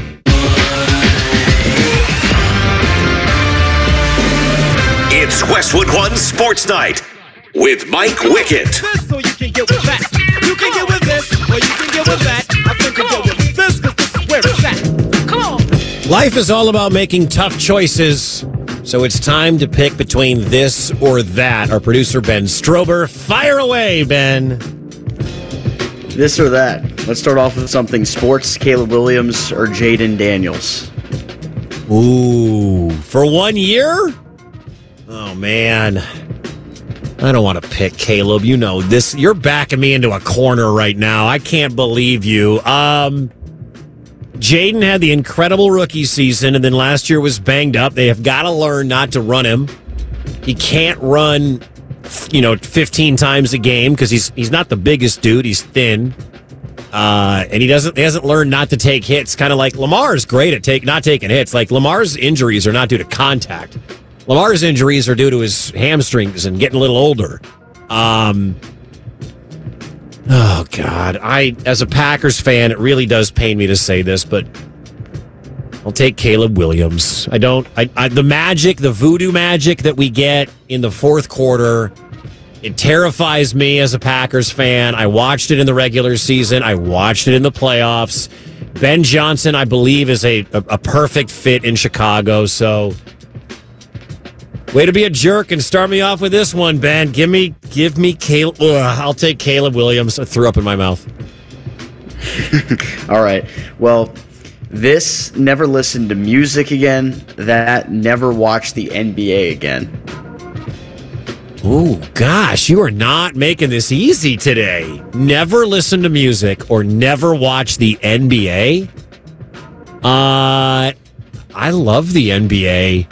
It's Westwood One Sports Night with Mike Wickett. So you can get with that. You can get with this, or you can get with that. I think you get with this, because this is where it's at. Come on. Life is all about making tough choices, so it's time to pick between this or that. Our producer, Ben Strober. Fire away, Ben. This or that. Let's start off with something sports. Caleb Williams or Jaden Daniels? Ooh, for 1 year? Oh, man. I don't want to pick Caleb. You know this. You're backing me into a corner right now. I can't believe you. Jaden had the incredible rookie season, and then last year was banged up. They have got to learn not to run him. He can't run, 15 times a game because he's not the biggest dude. He's thin, and he hasn't learned not to take hits. Kind of like Lamar's great at not taking hits. Like Lamar's injuries are not due to contact. Lamar's injuries are due to his hamstrings and getting a little older. Oh, God. As a Packers fan, it really does pain me to say this, but I'll take Caleb Williams. The magic, the voodoo magic that we get in the fourth quarter, it terrifies me as a Packers fan. I watched it in the regular season. I watched it in the playoffs. Ben Johnson, I believe, is a perfect fit in Chicago, so way to be a jerk and start me off with this one, Ben. Give me Caleb. I'll take Caleb Williams. I threw up in my mouth. All right. Well, this never listened to music again. That never watched the NBA again. Oh, gosh, you are not making this easy today. Never listen to music or never watch the NBA? I love the NBA.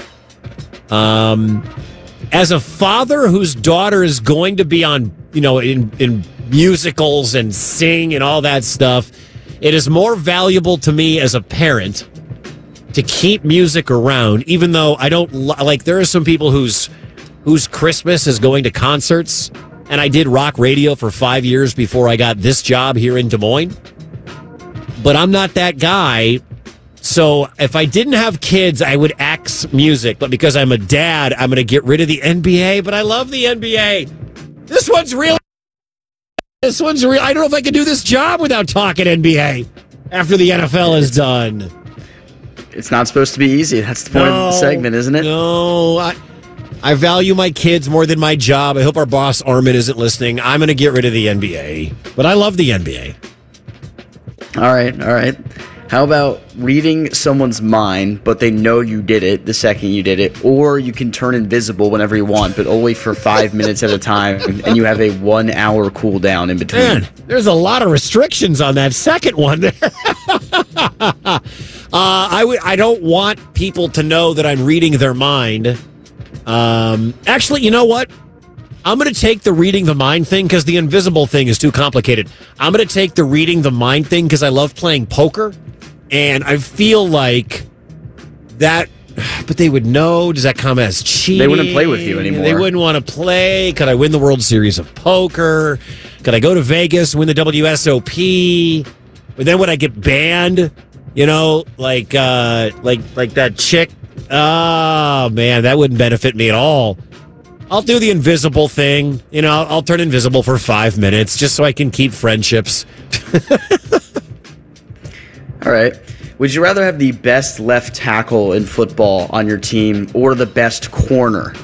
As a father whose daughter is going to be on, in musicals and sing and all that stuff, it is more valuable to me as a parent to keep music around, even though I don't like, there are some people whose Christmas is going to concerts, and I did rock radio for 5 years before I got this job here in Des Moines, but I'm not that guy. So if I didn't have kids, I would axe music. But because I'm a dad, I'm going to get rid of the NBA. But I love the NBA. This one's real. I don't know if I can do this job without talking NBA after the NFL is done. It's not supposed to be easy. That's the point of the segment, isn't it? No, I value my kids more than my job. I hope our boss, Armin, isn't listening. I'm going to get rid of the NBA. But I love the NBA. All right. How about reading someone's mind, but they know you did it the second you did it, or you can turn invisible whenever you want, but only for 5 minutes at a time, and you have a 1 hour cooldown in between. Man, there's a lot of restrictions on that second one there. I don't want people to know that I'm reading their mind. Actually, you know what? I'm going to take the reading the mind thing because the invisible thing is too complicated. I'm going to take the reading the mind thing because I love playing poker. And I feel like that, but they would know. Does that come as cheating? They wouldn't play with you anymore. They wouldn't want to play. Could I win the World Series of Poker? Could I go to Vegas, win the WSOP? But then would I get banned? You know, like that chick. Oh, man, that wouldn't benefit me at all. I'll do the invisible thing. You know, I'll turn invisible for 5 minutes just so I can keep friendships. All right. Would you rather have the best left tackle in football on your team or the best corner?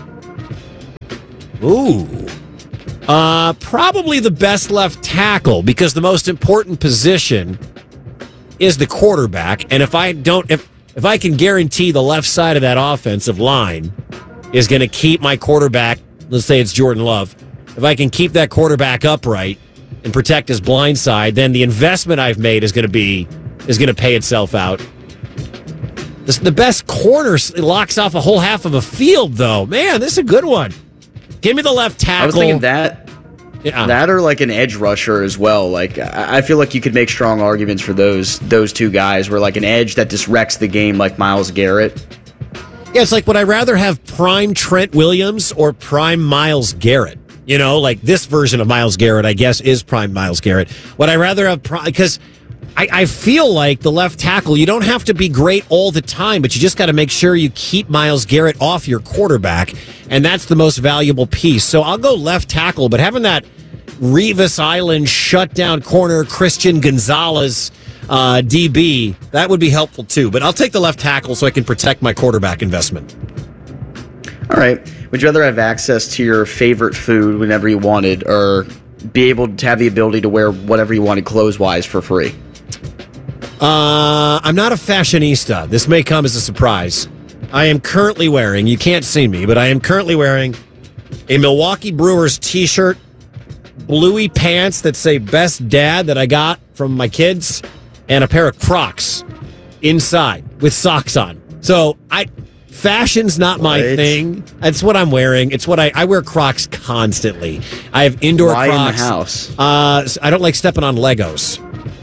Ooh. Probably the best left tackle because the most important position is the quarterback. And if I can guarantee the left side of that offensive line is going to keep my quarterback, let's say it's Jordan Love, if I can keep that quarterback upright and protect his blind side, then the investment I've made is going to pay itself out. The best corner locks off a whole half of a field, though. Man, this is a good one. Give me the left tackle. I was thinking that. Yeah. That or like an edge rusher as well. Like I feel like you could make strong arguments for those two guys. Where like an edge that just wrecks the game, like Myles Garrett. Yeah, it's like, would I rather have prime Trent Williams or prime Myles Garrett? You know, like this version of Myles Garrett, I guess, is prime Myles Garrett. Would I rather have because I feel like the left tackle, you don't have to be great all the time, but you just got to make sure you keep Myles Garrett off your quarterback, and that's the most valuable piece. So I'll go left tackle, but having that Revis Island shutdown corner, Christian Gonzalez DB, that would be helpful too. But I'll take the left tackle so I can protect my quarterback investment. All right. Would you rather have access to your favorite food whenever you wanted or be able to have the ability to wear whatever you wanted clothes-wise for free? I'm not a fashionista. This may come as a surprise. I am currently wearing, you can't see me, but I am currently wearing a Milwaukee Brewers t-shirt, bluey pants that say Best Dad that I got from my kids, and a pair of Crocs inside with socks on. So fashion's not my thing. That's what I'm wearing. It's what I wear Crocs constantly. I have indoor Crocs. In the house? I don't like stepping on Legos.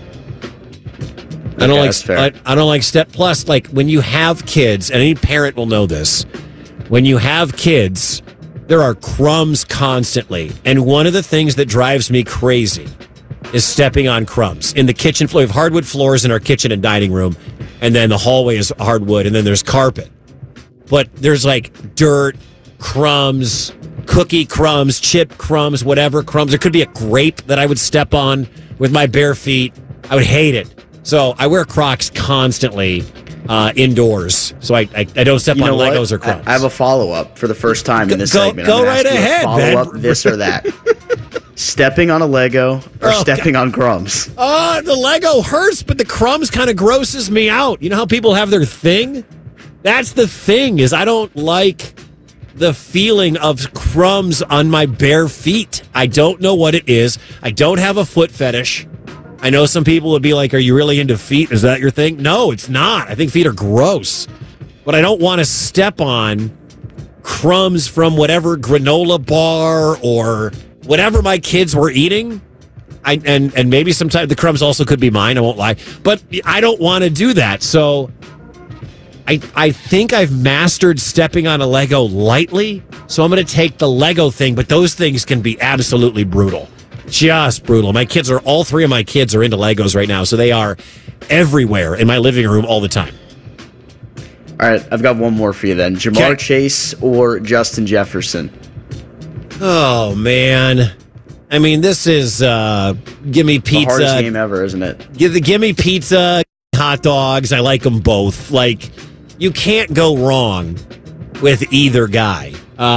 I don't like step. Plus, like when you have kids, and any parent will know this, when you have kids, there are crumbs constantly. And one of the things that drives me crazy is stepping on crumbs. In the kitchen floor, we have hardwood floors in our kitchen and dining room, and then the hallway is hardwood, and then there's carpet. But there's like dirt, crumbs, cookie crumbs, chip crumbs, whatever crumbs. There could be a grape that I would step on with my bare feet. I would hate it. So I wear Crocs constantly indoors, so I don't step on Legos or crumbs. I have a follow-up for the first time in this segment. Go right ahead, follow-up this or that. Stepping on a Lego or stepping on crumbs? The Lego hurts, but the crumbs kind of grosses me out. You know how people have their thing? That's the thing, is I don't like the feeling of crumbs on my bare feet. I don't know what it is. I don't have a foot fetish. I know some people would be like, are you really into feet? Is that your thing? No, it's not. I think feet are gross. But I don't want to step on crumbs from whatever granola bar or whatever my kids were eating. And maybe sometimes the crumbs also could be mine, I won't lie. But I don't want to do that. So I think I've mastered stepping on a Lego lightly. So I'm going to take the Lego thing. But those things can be absolutely brutal. Just brutal. All three of my kids are into Legos right now, so they are everywhere in my living room all the time. All right, I've got one more for you then. Jamar Chase or Justin Jefferson? Oh, man. I mean, this is give me pizza. The hardest game ever, isn't it? Give me pizza, hot dogs. I like them both. Like, you can't go wrong with either guy.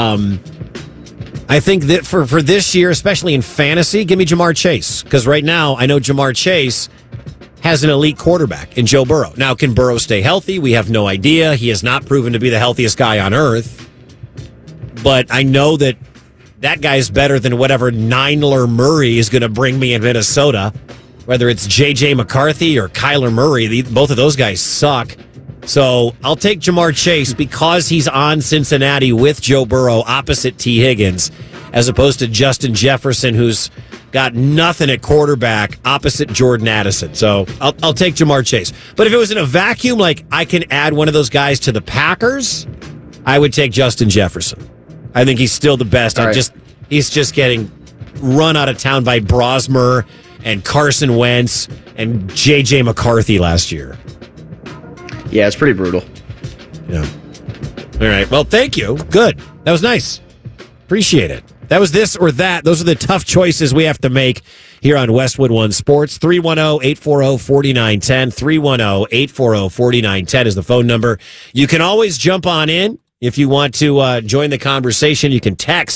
I think that for this year, especially in fantasy, give me Jamar Chase. Because right now, I know Jamar Chase has an elite quarterback in Joe Burrow. Now, can Burrow stay healthy? We have no idea. He has not proven to be the healthiest guy on earth. But I know that guy's better than whatever Nyler Murray is going to bring me in Minnesota. Whether it's J.J. McCarthy or Kyler Murray, both of those guys suck. So I'll take Jamar Chase because he's on Cincinnati with Joe Burrow opposite T. Higgins, as opposed to Justin Jefferson, who's got nothing at quarterback opposite Jordan Addison. So I'll take Jamar Chase. But if it was in a vacuum, like I can add one of those guys to the Packers, I would take Justin Jefferson. I think he's still the best. He's just getting run out of town by Brosmer and Carson Wentz and J.J. McCarthy last year. Yeah, it's pretty brutal. Yeah. All right. Well, thank you. Good. That was nice. Appreciate it. That was this or that. Those are the tough choices we have to make here on Westwood One Sports. 310-840-4910. 310-840-4910 is the phone number. You can always jump on in. If you want to join the conversation, you can text